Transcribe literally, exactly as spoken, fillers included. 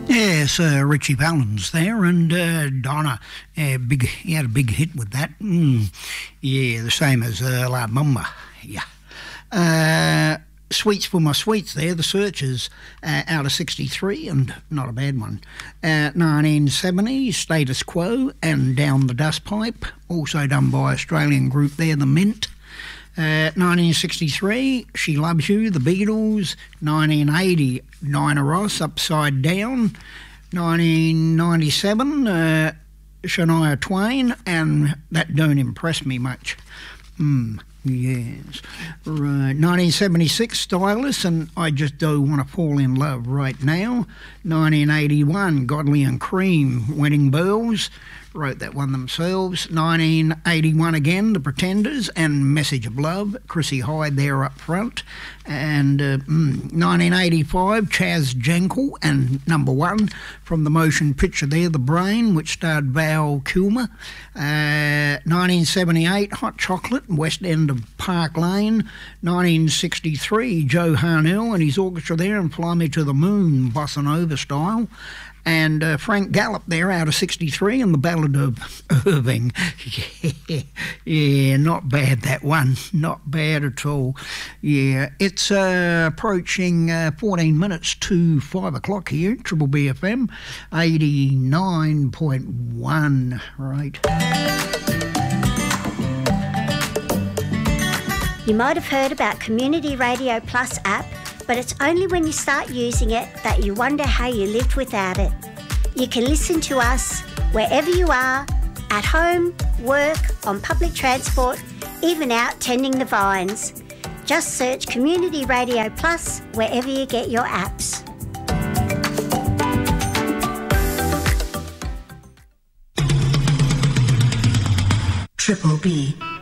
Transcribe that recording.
Yes, uh, Richie Valens there, and uh, Donna, uh, big. He had a big hit with that. Mm, yeah, the same as uh, La Mama. Yeah. Uh, Sweets for My Sweets there, The Searchers, uh, out of sixty-three, and not a bad one. Uh, nineteen seventy, Status Quo and Down the Dustpipe, also done by Australian group there, The Mint. Uh, nineteen sixty-three, She Loves You, The Beatles. nineteen eighty, Diana Ross, Upside Down. nineteen ninety-seven, uh, Shania Twain, and that don't impress me much. Hmm. Yes. Right. nineteen seventy-six, Stylus, and I Just Don't Want to Fall in Love Right Now. nineteen eighty-one, Godley and Cream, Wedding Bells, wrote that one themselves. nineteen eighty-one again, The Pretenders and Message of Love, Chrissy Hyde there up front. And uh, mm, nineteen eighty-five, Chaz Jankel and Number One from the motion picture there, The Brain, which starred Val Kilmer. Uh, nineteen seventy-eight, Hot Chocolate, West End of Park Lane. nineteen sixty-three, Joe Harnell and his orchestra there, and Fly Me to the Moon, Bossa Nova style. And uh, Frank Gallup there out of sixty-three, and The Ballad of Irving. Yeah, yeah, not bad, that one. Not bad at all. Yeah, it's uh, approaching uh, fourteen minutes to five o'clock here, Triple B F M, eighty-nine point one, right. You might have heard about Community Radio Plus app, but it's only when you start using it that you wonder how you lived without it. You can listen to us wherever you are, at home, work, on public transport, even out tending the vines. Just search Community Radio Plus wherever you get your apps. Triple B.